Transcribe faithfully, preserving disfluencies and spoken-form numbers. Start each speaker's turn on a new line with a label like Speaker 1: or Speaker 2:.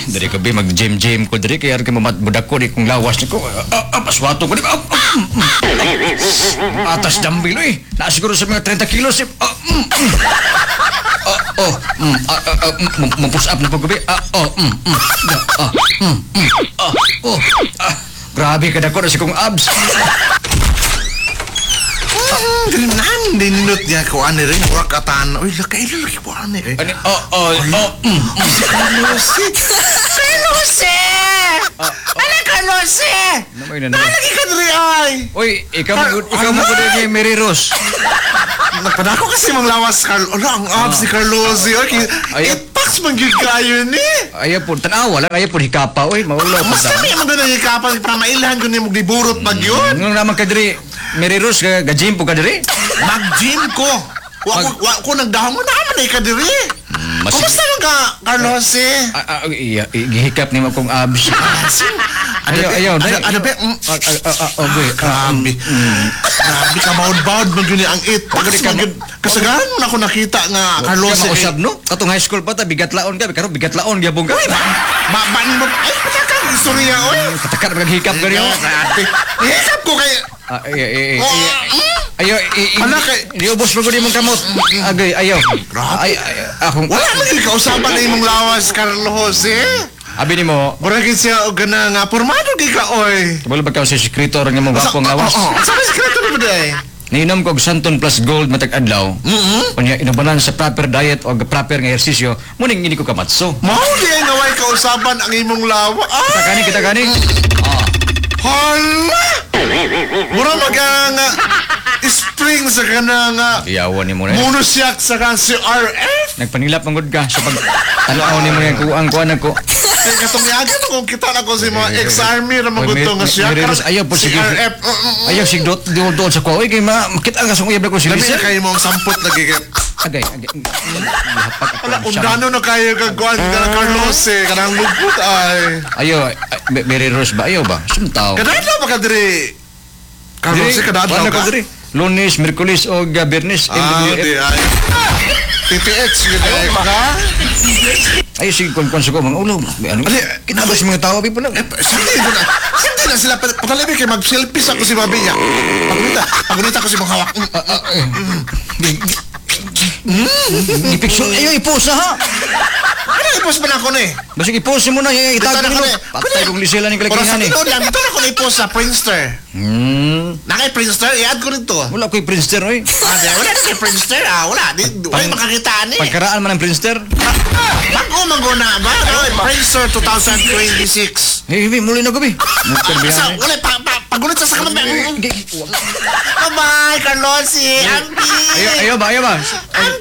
Speaker 1: Dari ka bi mag-gym-gym ko dari kaya ka mamatbudak ko di kong lawas ni ko. Ah, ah, paswato ko di. Ah, ah, mm, mm. Atas dambil eh. Na siguro sa mga thirty kilos eh. Ah, mm, mm. Ah, oh, mm, ah, ah, ah, mm, mampus up na paggabi. Ah, oh, mm, mm. Ah, mm, mm. Ah, oh, ah. Grabe ka dako na si kong abs.
Speaker 2: Ganan, dinunot niya ko ano rin, wakatan. Uy, lakay lalaki po ano eh.
Speaker 1: Ano? Oh, oh, oh, mm, mm.
Speaker 2: Carlose! Carlose! Ano Carlose?
Speaker 1: Namoy na naman.
Speaker 2: Nalagi ka diri ay!
Speaker 1: Uy, ikaw mo, ikaw mo ko din ni Mary Rose.
Speaker 2: Nagpadako kasi mang lawas, Carl. Ano, ang abs ni Carlose. Oy,
Speaker 1: Ay-
Speaker 2: ipaks man yun kayo ni.
Speaker 1: Ayaw po, tanawa lang, ayaw po hikapa. Uy, maulaw po
Speaker 2: Mas kami ang maganda yung kapan, para mailahan ko niya magdiburot pag yun.
Speaker 1: Nung naman ka diri, Mary Rose, ga- ga-gym po ka diri?
Speaker 2: Mag-gym ko. Wa ko, wa ko nagdahon mo naman ay ka diri.
Speaker 1: mas-
Speaker 2: Kumusta lang ka, Carlos eh?
Speaker 1: Ah, ah, iya, gihikap ni mo kong abs. Ayaw, ayaw,
Speaker 2: Ano,
Speaker 1: dali.
Speaker 2: ano ba? Mm.
Speaker 1: Ah, ah, ah, ah, oh, boy. Ah,
Speaker 2: Grabe. Grabe ka, baud-baud man yun ang it.
Speaker 1: Pagod ka mo.
Speaker 2: Kasagaran mo na ako nakita nga,
Speaker 1: Carlos,
Speaker 2: Carlos
Speaker 1: ka
Speaker 2: eh.
Speaker 1: mausab, no? Katong high school pa ta, bigat laon ka, pero bigat laon, gyapon ka.
Speaker 2: Ba, ba, mo, ay, patakang istorya, oy.
Speaker 1: Katakar na hikap ka niyo.
Speaker 2: Grabe. Ihikap ko kay...
Speaker 1: Ah, ayaw, ayaw,
Speaker 2: Oh,
Speaker 1: ayaw.
Speaker 2: mm.
Speaker 1: Ayaw, i- i-
Speaker 2: Anak, eh.
Speaker 1: niubos mo ko di mong kamot. Agay, ayaw.
Speaker 2: Grabe.
Speaker 1: Ay, ay, akong...
Speaker 2: Wala man yung kausapan na imong lawas, Carlos eh.
Speaker 1: Abi ni mo,
Speaker 2: Buragin siya o gana nga, formado di ka, oy.
Speaker 1: kabalo ba ka sa sekretor nga mong gapong lawas?
Speaker 2: Oo, sa may sikreto na ba day?
Speaker 1: Niinom ko og Santon plus gold matag adlaw.
Speaker 2: Mm-hmm.
Speaker 1: Unya inubanan sa proper diet o proper nga ehersisyo, muning ini ko kamatso.
Speaker 2: Mauli ay naway kausapan ang imong lawa.
Speaker 1: Kita
Speaker 2: Ah!
Speaker 1: kani, kita kani. Ah,
Speaker 2: Hala! Mura maga nga spring sa kana nga
Speaker 1: iyawan ni mo na.
Speaker 2: monosyak sa kan si R F.
Speaker 1: Nagpanilap ang good ka sa pag tanaw ni mo yung kuang kuan ako.
Speaker 2: Kaya katong yagan kung kita na ko si mga ex-army na
Speaker 1: Oy,
Speaker 2: maguto nga
Speaker 1: Mer-
Speaker 2: siya.
Speaker 1: Merinos, ayaw po,
Speaker 2: si
Speaker 1: sige.
Speaker 2: R F. mm, mm, mm.
Speaker 1: Ayaw sig dot dot dot sa ko. Oy kay ma makita nga sa uyab na ko si
Speaker 2: Labi na
Speaker 1: Lisa.
Speaker 2: kayo mong sampot lagi kay...
Speaker 1: Agay, agay. Gihapak ako.
Speaker 2: Wala,
Speaker 1: ng
Speaker 2: kung
Speaker 1: siyam.
Speaker 2: dano na kayo kagkuhan ka na Carlos eh. Kanang lugpot ay.
Speaker 1: Ayaw, ay, ay, Mary Rose ba? Ayaw ba? Sumtaw.
Speaker 2: Kadadlaw ba ka diri? Carlos eh, kadadlaw
Speaker 1: Ano
Speaker 2: ka?
Speaker 1: ka diri? Lunes, Miyerkules o uh, Biyernes.
Speaker 2: Ah, di ay. T P X yun ay ka?
Speaker 1: Ay, sige, kung-kung sa ko, mga ulo. Ano?
Speaker 2: Ali,
Speaker 1: Kinabas mga tao, abi po lang.
Speaker 2: Eh, sandi na na. Sandi na sila. Patalabi kayo, mag-selfies ako si Babi niya. Pagunita, pagunita ko si mong hawak. Mm,
Speaker 1: Ah, ah, eh. Ipikso, ayaw, iposa ha.
Speaker 2: Ano ipos ba na ako na eh?
Speaker 1: Basig iposin mo na, eh,
Speaker 2: Dito
Speaker 1: itag
Speaker 2: na
Speaker 1: mo.
Speaker 2: kami.
Speaker 1: Patay kong lisila ng
Speaker 2: Para sa
Speaker 1: kalakihan eh.
Speaker 2: tinood lang, dito na ako na ipos sa Friendster.
Speaker 1: Hmm.
Speaker 2: Nakay Friendster, i-add ko rito.
Speaker 1: Wala ko'y Prinster, oy.
Speaker 2: Ah, di, wala na kay Friendster ah, wala. Di, wala
Speaker 1: Pag-
Speaker 2: makakitaan eh.
Speaker 1: Pagkaraan man ng Prinster.
Speaker 2: Bago mangguna ba? Friendster twenty twenty-six.
Speaker 1: Eh, hey, muli na gabi. Mukha
Speaker 2: Ah,
Speaker 1: biyahe.
Speaker 2: sa, wala, pa, pa, pagunit sa sa kanang. Bye-bye, Carlos, eh, Ambi.
Speaker 1: Ayaw, ayaw ba, ayaw ba?
Speaker 2: Ambi.